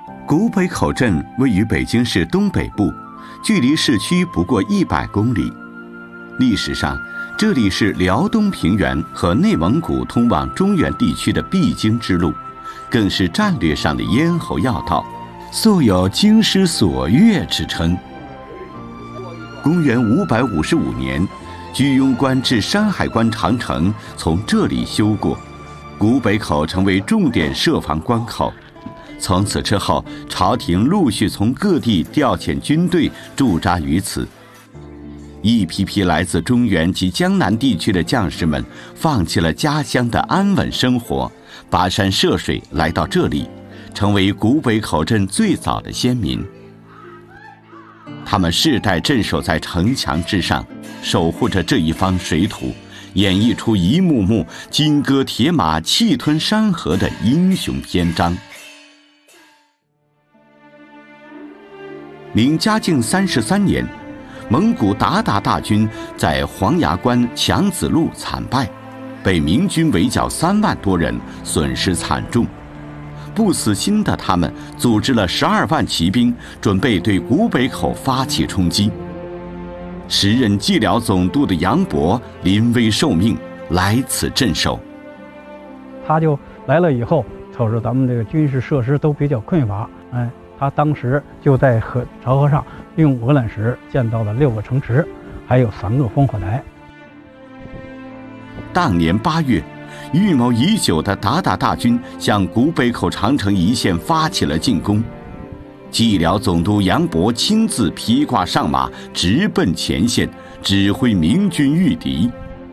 古北口镇位于北京市东北部，距离市区不过100公里。历史上，这里是辽东平原和内蒙古通往中原地区的必经之路，更是战略上的咽喉要道，素有京师锁钥之称。公元555年，居庸关至山海关长城从这里修过，古北口成为重点设防关口。从此之后，朝廷陆续从各地调遣军队驻扎于此。一批批来自中原及江南地区的将士们，放弃了家乡的安稳生活，跋山涉水来到这里，成为古北口镇最早的先民。他们世代镇守在城墙之上，守护着这一方水土，演绎出一幕幕金戈铁马、气吞山河的英雄篇章。明嘉靖33年，蒙古鞑靼大军在黄崖关强子路惨败，被明军围剿3万多人，损失惨重。不死心的他们组织了12万骑兵，准备对古北口发起冲击。时任蓟辽总督的杨博临危受命，来此镇守。 他就来了以后，瞅着咱们这个军事设施都比较匮乏，他当时就在潮河上用鹅卵石建造了6个城池，还有3个烽火台。 当年8月，预谋已久的鞑靼大军向古北口长城一线发起了进攻。蓟辽总督杨博亲自披挂上马，直奔前线，指挥明军御敌。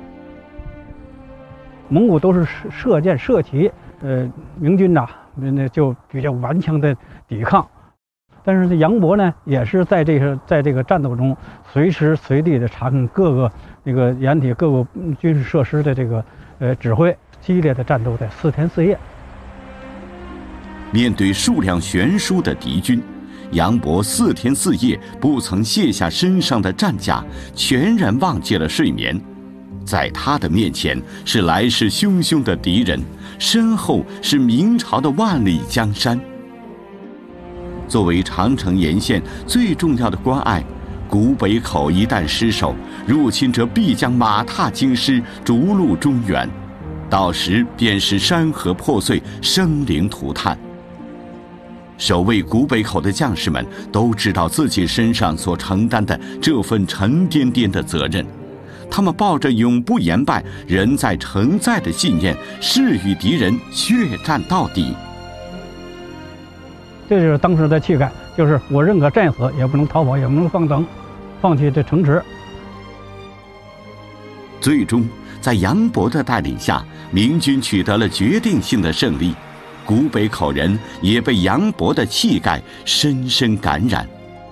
蒙古都是射箭射旗，明军那就比较顽强的抵抗。但是这杨博呢，也是在这个战斗中随时随地的查看各个那个掩体各个军事设施的这个指挥，激烈的战斗在4天4夜。 面对数量悬殊的敌军，杨博4天4夜不曾卸下身上的战甲，全然忘记了睡眠。在他的面前是来势汹汹的敌人，身后是明朝的万里江山。作为长城沿线最重要的关隘，古北口一旦失守，入侵者必将马踏京师，逐鹿中原，到时便是山河破碎，生灵涂炭。守卫古北口的将士们都知道自己身上所承担的这份沉甸甸的责任，他们抱着永不言败、人在城在的信念，誓与敌人血战到底。 这就是当时的气概，就是我认可战死，也不能逃跑，也不能放弃这城池。 最终，在杨博的带领下，明军取得了决定性的胜利。古北口人也被杨博的气概深深感染。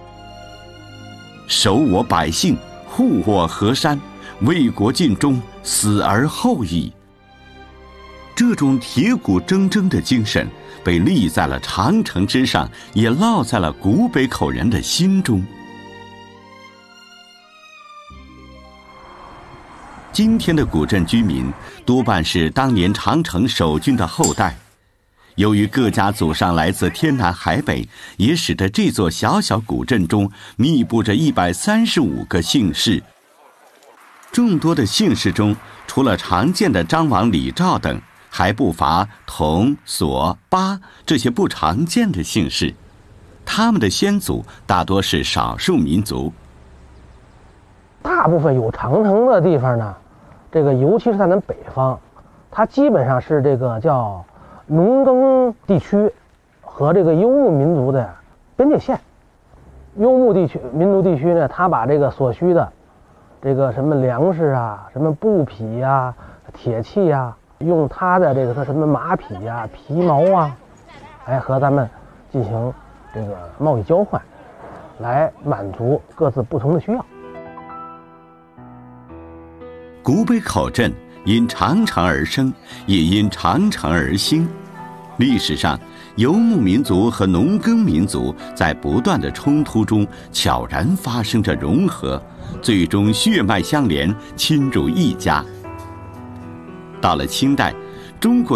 守我百姓，护我河山，为国尽忠，死而后已。这种铁骨铮铮的精神被立在了长城之上，也烙在了古北口人的心中。今天的古镇居民多半是当年长城守军的后代，由于各家祖上来自天南海北，也使得这座小小古镇中密布着135个姓氏。众多的姓氏中，除了常见的张王李赵等，还不乏佟、索、巴这些不常见的姓氏。他们的先祖大多是少数民族。 大部分有长城的地方呢，这个尤其是在咱北方，它基本上是这个叫农耕地区和这个游牧民族的边界线。游牧地区、民族地区呢，它把这个所需的这个什么粮食啊、什么布匹啊、铁器啊，用它的这个什么马匹啊、皮毛啊，和咱们进行这个贸易交换，来满足各自不同的需要。 古北口镇因长城而生，也因长城而兴。历史上，游牧民族和农耕民族在不断的冲突中悄然发生着融合，最终血脉相连，亲如一家。到了清代，中国